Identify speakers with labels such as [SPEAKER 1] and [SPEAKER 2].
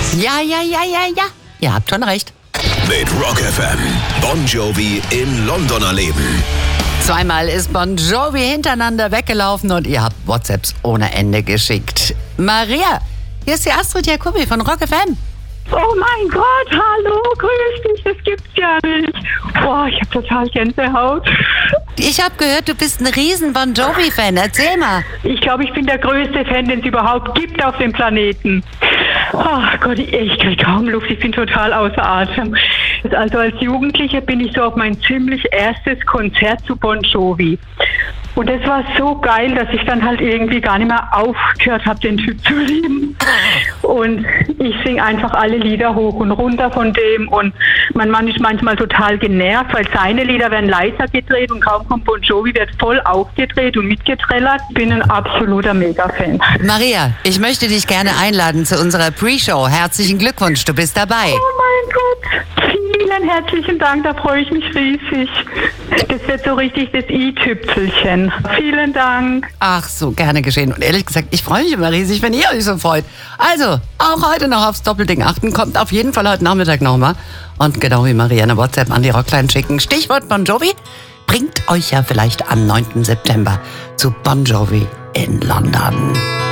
[SPEAKER 1] Ja. Ihr habt schon recht.
[SPEAKER 2] Mit Rock FM. Bon Jovi in London erleben.
[SPEAKER 1] Zweimal ist Bon Jovi hintereinander weggelaufen und ihr habt WhatsApps ohne Ende geschickt. Maria, hier ist die Astrid Jacobi von Rock FM.
[SPEAKER 3] Oh mein Gott, hallo, grüß dich, das gibt's ja nicht. Boah, ich hab total Gänsehaut.
[SPEAKER 1] Ich habe gehört, du bist ein riesen Bon Jovi-Fan. Erzähl mal.
[SPEAKER 3] Ich glaube, ich bin der größte Fan, den es überhaupt gibt auf dem Planeten. Ach Gott, ich kriege kaum Luft, ich bin total außer Atem. Also als Jugendliche bin ich so auf mein ziemlich erstes Konzert zu Bon Jovi. Und das war so geil, dass ich dann halt irgendwie gar nicht mehr aufgehört habe, den Typ zu lieben. Und ich singe einfach alle Lieder hoch und runter von dem. Und mein Mann ist manchmal total genervt, weil seine Lieder werden leiser gedreht und kaum kommt Bon Jovi, wird voll aufgedreht und mitgetrellert. Ich bin ein absoluter Mega-Fan.
[SPEAKER 1] Maria, ich möchte dich gerne einladen zu unserer Pre-Show. Herzlichen Glückwunsch, du bist dabei.
[SPEAKER 3] Oh mein Gott, vielen herzlichen Dank, da freue ich mich riesig. Das wird so richtig das i-Tüpfelchen. Vielen Dank.
[SPEAKER 1] Ach so, gerne geschehen. Und ehrlich gesagt, ich freue mich immer riesig, wenn ihr euch so freut. Also, auch heute noch aufs Doppelding achten. Kommt auf jeden Fall heute Nachmittag nochmal. Und genau wie Maria eine WhatsApp an die Rockline schicken. Stichwort Bon Jovi bringt euch ja vielleicht am 9. September zu Bon Jovi in London.